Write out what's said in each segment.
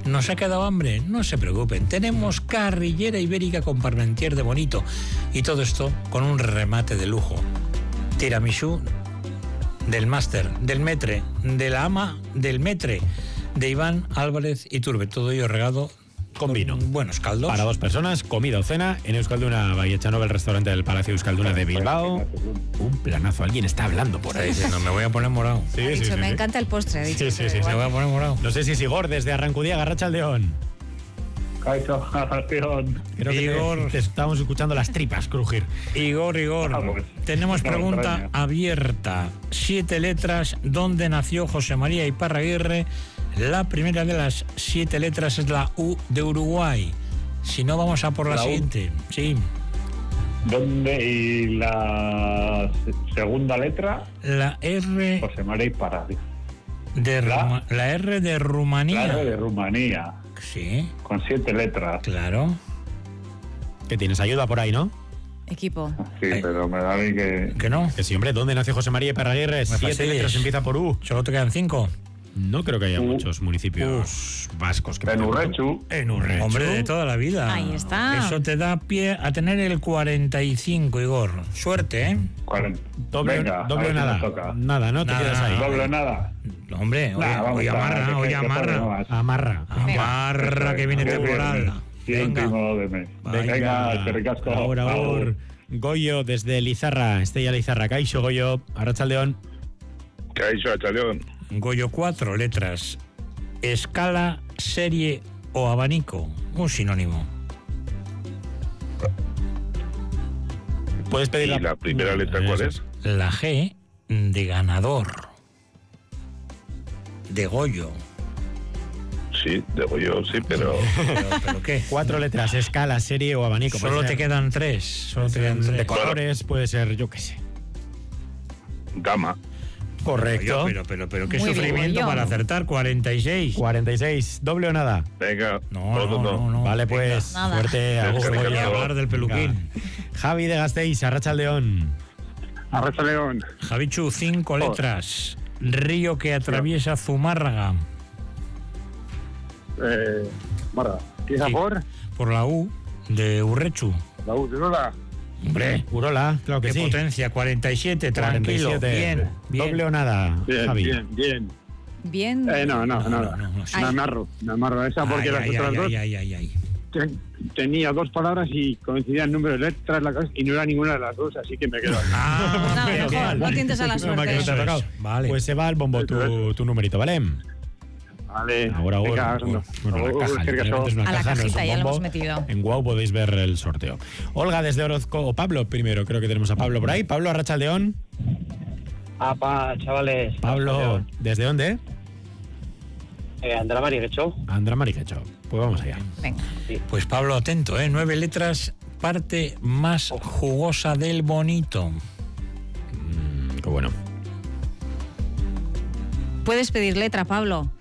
¿Nos ha quedado hambre? No se preocupen. Tenemos carrillera ibérica con parmentier de bonito. Y todo esto con un remate de lujo. Tiramisú del máster, del metre, de la ama del metre, de Iván Álvarez Iturbe. Todo ello regado con vino. Buenos caldos. Para 2 personas, comida o cena en Euskalduna Vallechanova, el restaurante del Palacio Euskalduna de Bilbao. Un planazo. Alguien está hablando por ahí. No, me voy a poner morado. Sí, ha dicho, me encanta el postre. Ha dicho, sí, me voy a poner morado. No sé si es Igor desde Arrancudiaga, Arratsaldeón. Creo que te estamos escuchando las tripas crujir. Igor, tenemos pregunta abierta. 7 letras, ¿dónde nació José María Iparraguirre? La primera de las 7 letras es la U de Uruguay. Si no, vamos a por la siguiente. Sí. ¿Dónde? ¿Y la segunda letra? La R. José María Iparraguirre. La R de Rumanía. La R de Rumanía. Sí. Con 7 letras. Claro. Que tienes ayuda por ahí, ¿no? Equipo. Sí, pero me da a mí que... ¿Que no? Que sí, hombre, ¿dónde nació José María Iparraguirre? 7 letras, empieza por U. ¿Solo te quedan 5? No creo que haya muchos municipios vascos que... En Urrechu. Hombre, de toda la vida. Ahí está. Eso te da pie a tener el 45, Igor. Suerte, ¿eh? Doble o nada. Nada, ¿no? Te quedas ahí. Doble o nada. Hombre, hoy amarra. Amarra, que viene temporal. Venga, te recasco. Ahora, Goyo, desde Lizarra. Estella Lizarra. Caixo, Goyo. Arratsaldeón. Caixo, Arratsaldeón. Goyo, 4 letras. Escala, serie o abanico. Un sinónimo. ¿Puedes pedir ¿Y la primera letra cuál es? La G de ganador. De Goyo. Sí, de Goyo, sí, pero... ¿Pero qué? 4 letras, escala, serie o abanico. Solo te quedan 3. De colores, puede ser, yo qué sé. Gama. Correcto. Pero qué muy sufrimiento para acertar. 46. 46. ¿Doble o nada? Venga. No. Vale, pues, suerte. Voy a hablar del peluquín. Javi de Gasteiz, Arratsaldeón. Arratsaldeón. Javichu, 5 letras. Río que atraviesa Zumárraga. Marga. ¿Empieza por la U de Urrechu. La U de Urola. Hombre, Urola, claro que qué sí. Potencia, 47, tranquilo. 47. Bien. ¿Doble o nada, Javi? Bien. No. Me amarro esa porque las otras dos. Tenía 2 palabras y coincidían el número de letras y no era ninguna de las dos, así que me quedo. No tientes a la suerte. Vale. Pues se va al bombo tu numerito, ¿vale? Vale. Ahora. Bueno, la caja. Es una a la caja, no es cajita un ya lo bombo. hemos metido. En Guau podéis ver el sorteo. Olga desde Orozco, o Pablo primero, creo que tenemos a Pablo por ahí. Pablo, Arratsaldeón. Apa, chavales. Pablo, ¿desde dónde? Andrá Mariquecho. Andrá Mariquecho. Pues vamos allá. Venga. Sí. Pues Pablo, atento, 9 letras, parte más jugosa del bonito. Qué bueno. Puedes pedir letra, Pablo.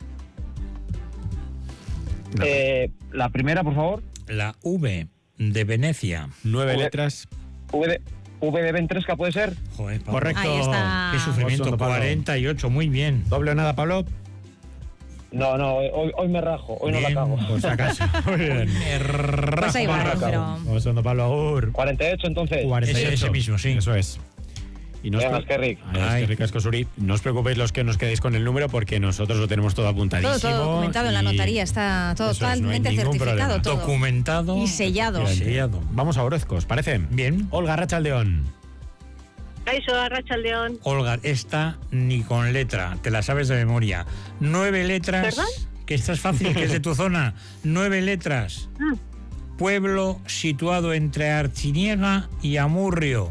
La primera, por favor. La V de Venecia. 9 letras. V de Ventresca, ¿puede ser? Joder, Pablo. Correcto. Ahí está. Qué sufrimiento, 48, muy bien. ¿Doble o nada, Pablo? No, hoy me rajo, hoy no la cago. Por si acaso. Muy bien. Pues ahí va, pero... Vamos a Pablo, agur. 48, entonces. 48. Ese mismo, sí. Eso es. Y no Venga, Eskerrik. Escosuri. No os preocupéis los que nos quedéis con el número porque nosotros lo tenemos todo apuntadísimo. Todo documentado en la notaría, está todo totalmente certificado. Todo. Documentado. Y sellado. Vamos a Orozco, ¿os parece? Bien. Olga, Arratsaldeón. Caixo, Arratsaldeón. Olga, esta ni con letra, te la sabes de memoria. 9 letras. ¿Verdad? Que esta es fácil, que es de tu zona. 9 letras. Pueblo situado entre Artziniega y Amurrio.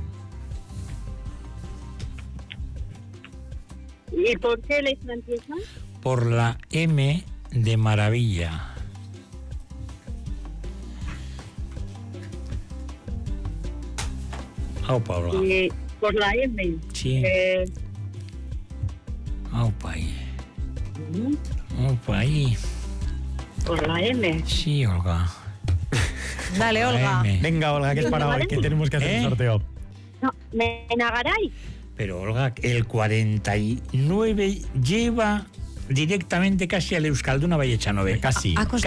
¿Y por qué letra empieza? Por la M de Maravilla. Aupa, Olga. Y por la M. Sí. Aupa ahí. Aupa ahí. Por la M. Sí, Olga. Dale, La Olga. M. Venga, Olga, que es para hoy, que tenemos que hacer el sorteo. No, Menagaray. Pero, Olga, el 49 lleva directamente casi al Euskalduna Vallechanove. Casi.